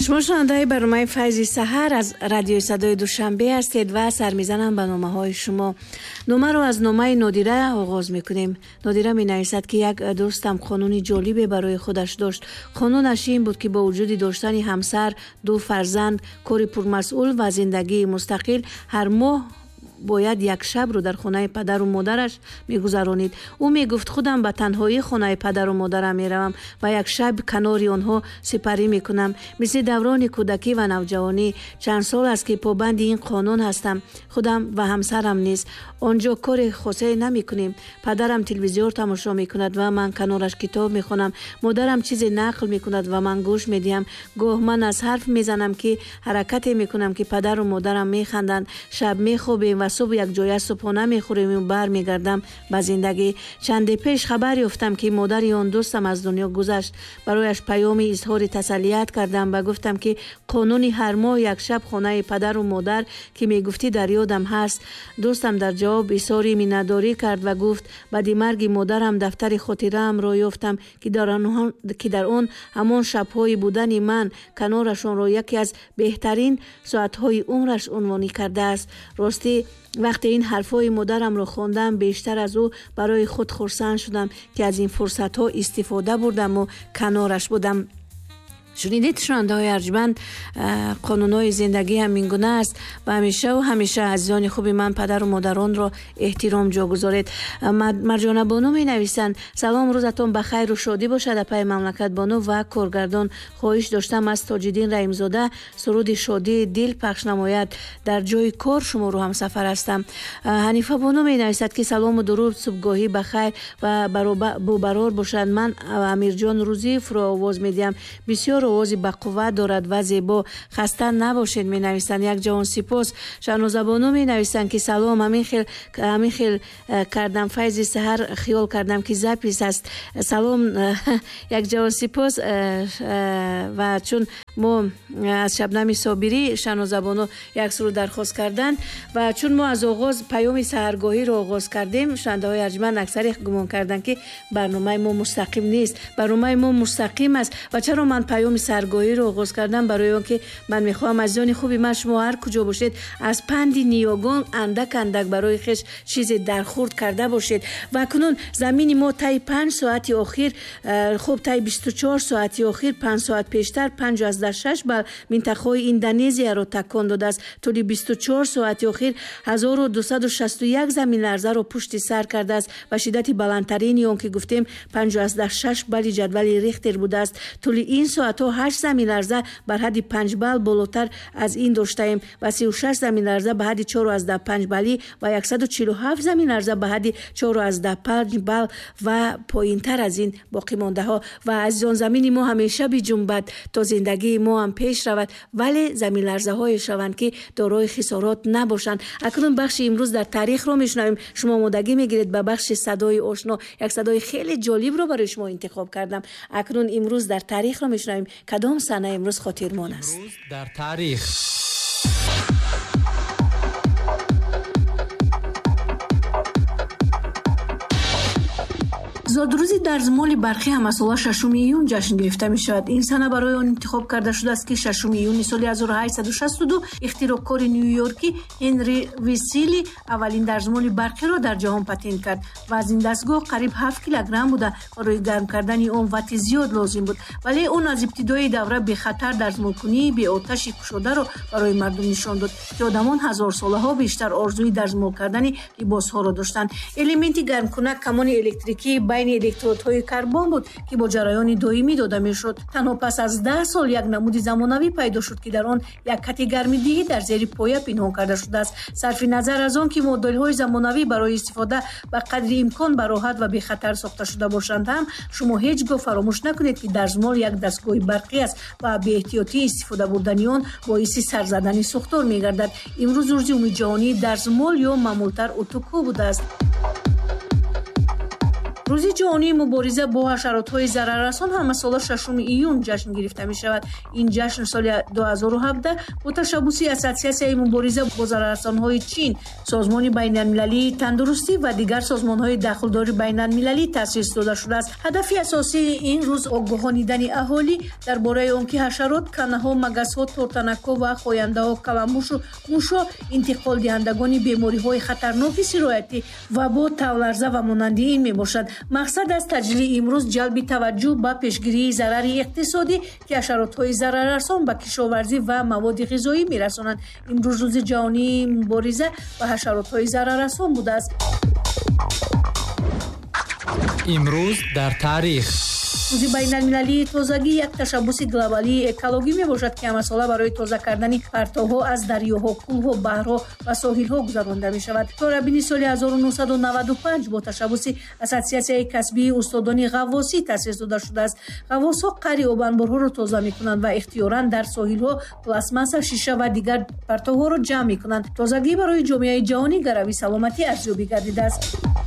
شما شنونده برنامه فیض سحر از رادیو صدای دوشنبه هستید و سر میزنم به نامه‌های شما. نامه رو از نامه نادیره آغاز میکنیم. نادیره می نویسد که یک دوستم قانونی جالب برای خودش داشت. قانونش این بود که با وجود داشتن همسر، 2 فرزند، کاری پرمسئول و زندگی مستقل، هر ماه باید یک شب رو در خانه پدر و مادرش میگذرانید. او میگفت خودم به تنهایی خانه پدر و مادرم میروم و یک شب کنار آنها سپری میکنم. مثل دوران کودکی و نوجوانی چند سال است که پابند این قانون هستم. خودم و همسرم نیز آنجا کار خاصی نمیکنیم. پدرم تلویزیون تماشا میکند و من کنارش کتاب میخونم. مادرم چیزی نقل میکند و من گوش میدیم. گاه من از حرف میزنم که حرکتی میکنم که پدر و مادرم میخندند. شب میخوابیم و صبح یک جای صبحانه میخوریم و برمیگردم به زندگی. چند پیش خبر یافتم که مادر آن دوستم از دنیا گذشت. برایش پیامی اظهار تسلیت کردم و گفتم که قانونی هر ماه یک شب خانه پدر و مادر که میگفتی در یادم هست. دوستم در جواب اظهار مینه‌داری کرد و گفت بعد مرگ مادرم دفتر خاطره‌ام را یافتم که در آن همان شب‌های بودن من کنارشان را یکی از بهترین ساعت‌های عمرش عنوان کرده است. راستی وقتی این حرفای مادرم رو خواندم بیشتر از او برای خود خرسند شدم که از این فرصت‌ها استفاده بردم و کنارش بودم. شنیدید شنونده‌های ارجمند، قانون‌های زندگی همین گونه است و همیشه عزیزان خوب من پدر و مادران را احترام جا گذارید. مرجانه بانو می نویسند سلام، روزتون بخیر و شادی باشد. در پای مملکت بانو و کارگردان خواهش داشتم از تاج‌الدین رحیم‌زاده سرود شادی دل پخش نماید. در جای کار شما رو هم سفر هستم. حنیفه بانو می نویسد که سلام و درود، صبحگاهی بخیر و برابر باشد. من امیر جان روزیف را آواز میدیم. بسیار آوازی با قوت دارد و زیبا، خسته نباشید می نویسند. یک جوان سپاس. شنوزبانو می نویسند که سلام، همین خیل کردم فیض سحر خیال کردم که زپیس است. سلام یک جوان سپاس. و چون ما از شبنم صابری شنوزبانو یک سرود درخواست کردن و چون ما از آغاز پیام سحرگاهی رو آغاز کردیم، شنونده‌های ارجمند اکثر گمان کردن که برنامه ما مستقیم نیست. برنامه ما مستقیم است. و چرا من پیام سحرگاهی رو آغاز کردم؟ برای اینکه من میخوام عزیزان خوبی من شما هر کجا باشید از پند نیاگان اندک برای خویش چیزی درخورد کرده باشید. و کنون زمین ما طی 5 ساعت اخیر، خوب طی 24 ساعت اخیر 5 ساعت پیشتر 5.6 بر منطقه اندونزیا را تکان داده است. طول 24 ساعت اخیر 1261 زمین لرزه را پشت سر کرده است و شدت بلندترین اون که گفتیم 5.6 بر جدول ریختر بوده است. طول این ساعت ها 8 زمین لرزه بر حد 5 بال بالاتر از این داشته ایم و 36 زمین لرزه به حد 4.5 بالی و 147 زمین لرزه به حد 4.5 بال و پایینتر از این باقی مانده ها. و عزیزان زمین ما همیشه بجنبد تا زندگی ما هم پیش رود، ولی زمین لرزه های شوند که دارای خسارات نباشند. اکنون بخش امروز در تاریخ رو میشنویم. شما آمادگی میگیرید به بخش صدای آشنا. یک صدای خیلی جالب رو برای شما انتخاب کردم. اکنون امروز در تاریخ رو میشنویم. کدام سنه امروز خاطرمان است؟ امروز در تاریخ زادروزی در زمال برخی همساله 6 ایون جشن گرفته می شود. این سنه برای آن انتخاب کرده شده است که 6 ایون سال 1862 اختراعکار نیویورکی هنری ویسیلی اولین دستمال برقی را در جهان پتنت کرد و از این دستگاه قریب 7 کیلوگرم بوده. برای گرم کردن آن وات زیاد لازم بود، ولی اون از ابتدای دوره به خطر دستمالکنی به آتش کشوده را برای مردم نشان داد که آدمان هزار ساله ها بیشتر آرزوی دستمال کردن لباس ها را داشتند. المنت گرم کننده کمان الکتریکی بین الکترودهای کربن بود که با جریان دائمی داده میشد. تنها پس از 10 سال یک نمود زمانوی پیدا شد که در آن یک کت گرمی دیگه در زیر پایه پنهان کرده شده است. صرف نظر از آن که مدل‌های زمانوی برای استفاده به قدر امکان به راحت و بی خطر ساخته شده باشند، هم شما هیچگاه فراموش نکنید که دستمال یک دستگاه برقی است و به احتیاطی استفاده بردن آن باعث سر زدن سوختار میگردد. امروز روز عمومی جهانی دستمال یا معمولتر اتوکو بوده است. рӯзи ҷоҳонии мубориза бо ҳашаротҳои зараррасон ҳамасола 6 июн ҷашн гирифта мешавад. ин ҷашн соли 2017 бо ташаббуси Ассотсиатсияи мубориза бо зараррасонҳои Чин, Созмони байналмилалии тандурустӣ ва дигар созмонҳои дахлдори байналмилалӣ таъсис дода шудааст. ҳадафи асосии ин рӯз огоҳонидани аҳолӣ дар бораи он ки ҳашарот, канаҳо, магазҳо, тортанакҳо ва хояндаҳо, каламбушу мушҳо интиқолдиҳандагони бемориҳои хатарноки сироятӣ, вабо, тавларза ва монанди ин мебошад. мақсад аз таҷлили имрӯз ҷалби таваҷҷӯҳ ба пешгирии зарари иқтисодӣ ки ҳашаротҳои зараррасон ба кишоварзӣ ва маводи ғизоӣ мерасонанд. имрӯз рӯзи ҷаҳонии мубориза ба ҳашаротҳои зараррасон будааст. имрӯз дар таърих. рӯзи байналмилалии тозагӣ як ташаббуси глобалии экологӣ мебошад ки ҳамасола барои тоза кардани партовҳо аз дарёҳо, кӯлҳо, баҳрҳо ва соҳилҳо гузаронда мешавад. то рабини соли 1995 бо ташаббуси Ассотсиатсияи касбии устодони ғаввосӣ таъсис дода шудааст. ғаввосҳо қари обанборҳоро тоза мекунанд ва ихтиёран дар соҳилҳо пластмасса, шиша ва дигар партовҳоро ҷамъ мекунанд. тозагӣ барои ҷомеаи ҷаҳонӣ гарави саломатӣ арзёбӣ гардидааст.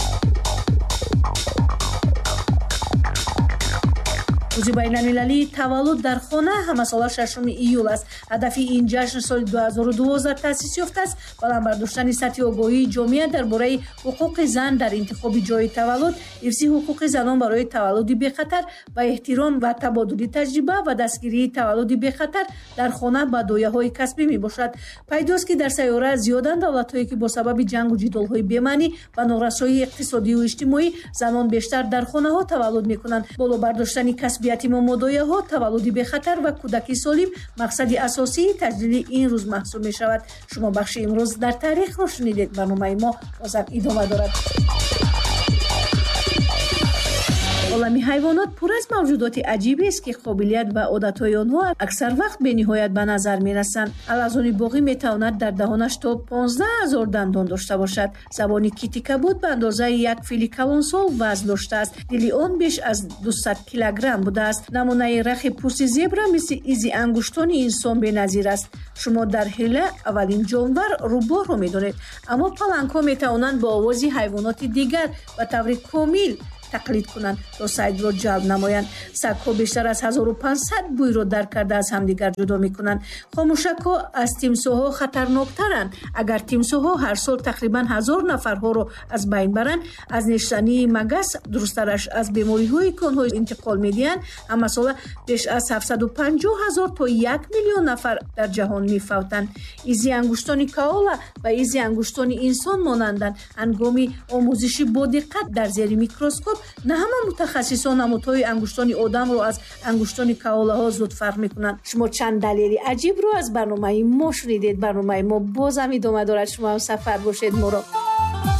рӯзи байналмилалии таваллуд дар хона ҳамасола 6 июл аст. ҳадафи ин ҷашн соли 2012 таъсис ёфтааст баланд бардоштани сатҳи огоҳии ҷомеа дар бораи ҳуқуқи зан дар интихоби ҷойи таваллуд, ҳифзи ҳуқуқи занон барои таваллуди бехатар ва эҳтиром ва табодули таҷриба ва дастгирии таваллуди бехатар дар хона ба дояҳои касбӣ мебошад. пайдост ки дар сайёра зиёданд давлатҳое ки бо сабаби ҷангу ҷидолҳои бемаънӣ ва норасоии иқтисодию иҷтимоӣ занон бештар дар хонаҳо таваллуд мекунанд. боло бардоштани касбияти момодояҳо, таваллуди бехатар ва кӯдаки солим мақсади асосии таҷлили ин рӯз маҳсуб мешавад. шумо бахши имрӯз дар таърихро шунидед. барномаи мо бозам идома дорад. олами ҳайвонот пур аз мавҷудоти аҷибест ки қобилият ва одатҳои онҳо аксар вақт бениҳоят ба назар мерасанд. алазони боғӣ метавонад дар даҳонаш то 15 000 дандон дошта бошад. забони кити кабуд ба андозаи як фили калонсол вазн доштааст. дили он беш аз 200 килограмм будааст. намунаи рахи пӯсти зебра мисли изи ангуштони инсон беназир аст. шумо дар ҳила аввалин ҷонвар рӯбоҳро медонед, аммо палангҳо метавонанд бо овози ҳайвоноти дигар ба таври комил тақлид кунанд то саҷро ҷалб намоянд. сагҳо бештар аз 1500 бӯйро дарк карда аз ҳамдигар ҷудо мекунанд. хомӯшакҳо аз тимсоҳҳо хатарноктаранд. агар тимсоҳҳо ҳар сол тақрибан 1000 нафарҳоро аз байн баранд, аз нишании магас, дурусттараш аз бемориҳое ки онҳо интиқол медиҳанд, ҳамасола беш аз 750 000 то 1 миллион нафар дар ҷаҳон мефавтанд. изи ангуштони каола ва изи ангуштони инсон монанданд. ҳангоми омӯзиши бодиққат дар зери микроскоп на ҳама мутахассисон намудҳои ангуштони одамро аз ангуштони каолаҳо зуд фарқ мекунанд. шумо чанд далели аҷибро аз барномаи мо шунидед. барномаи мо бозам идома дорад. шумо ҳам сафар бошед моро.